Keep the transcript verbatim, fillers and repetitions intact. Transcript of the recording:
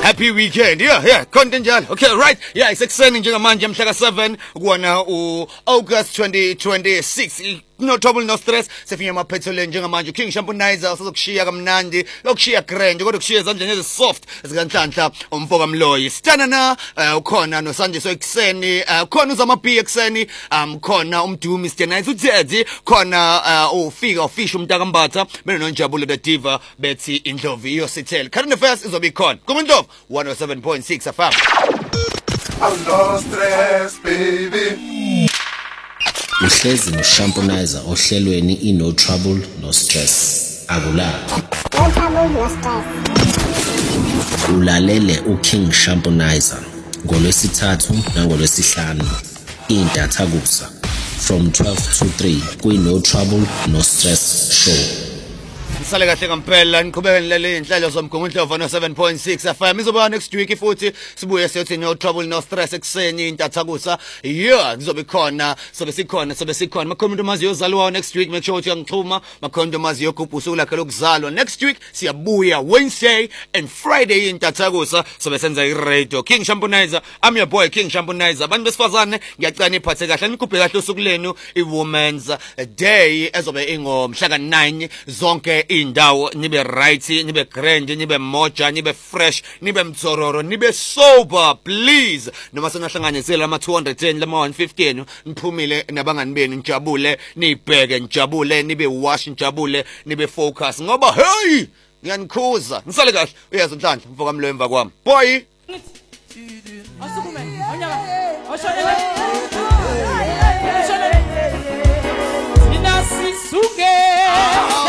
Happy weekend. Yeah, yeah. Content njalo. Okay, right. Yeah, isekuseni njengamanje mhla ka seven kuona u August twenty twenty-six. No trouble, no stress. Sefika amaphetheleni njengamanje King Shamponizer usokushiya kamnandi, lokushiya grand kodwa kushiya ezandleni ezi soft ezikanhlanhla umfoka mloyi. Sitana na ukhona no Sanje soekuseni, ukhona uzama B ekseni, um khona umdu Mister Nice uTeddy, khona ufika ufisha umntaka Mbatha, bena noNjabulo the Diva bethi Indlovu iyosithela. Current affairs izobe ikhona. Kumindlovu one oh seven point six F M. No stress, baby. Uhlezi noShamponizer ohlelweni ino trouble no stress. Akulapho. No trouble no stress. Ulalele uKing Shamponizer ngolwesithathu nangolwesihlanu intathakusa from twelve to three kwi No Trouble No Stress show. Sale kahle ngempela niqhubeke nilale inhlelo zomgungundlovu no seven point six F M. Izoba next week futhi sibuye siyothi no trouble no stress ekseni intathakusa. Yeah, kuzobe khona, sobe sikhona, sobe sikhona. Makhona umuntu mazi yozalwa next week, make sure ukuthi uyangixhuma. Makhona umuntu mazi yogubha usuku lakhe lokuzalwa next week. Siyabuya Wednesday and Friday intathakusa. Sobe senza i-radio King Shamponizer. I'm your boy King Shamponizer. Abantu besifazane ngiyacela iphathe kahle, nikubhe kahle usuku lenu i-Women's Day ezobe ingomhla ka nine zonke indawo nibe right, nibe grand, nibe moja, nibe fresh, nibe mtsororo, nibe sober, please. Noma senahlanganisela ama two hundred ten lama one fifty niphumile nabangani benu njabule, nibheke njabule, nibe wash njabule, nibe focus ngoba hey ngiyanikhuza ngisale kahle uyazi mhlanje mfoka mlo emva kwami boy asukume onyaka oshonele oshonele inasisuke